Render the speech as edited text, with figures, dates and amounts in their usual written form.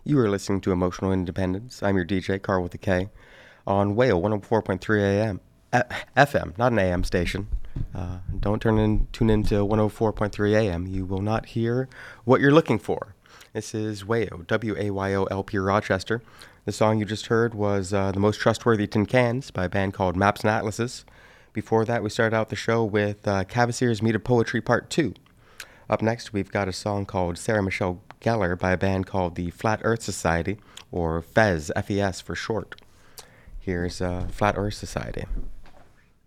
You are listening to Emotional Independence. I'm your DJ, Carl with a K, on Whale 104.3 AM. FM, not an AM station. Don't tune into 104.3 AM. You will not hear what you're looking for. This is Wayo, W-A-Y-O-L-P Rochester. The song you just heard was The Most Trustworthy Tin Cans by a band called Maps and Atlases. Before that, we started out the show with Cavasir's Meet of Poetry Part 2. Up next, we've got a song called Sarah Michelle Gellar by a band called the Flat Earth Society, or FES, F-E-S for short. Here's Flat Earth Society.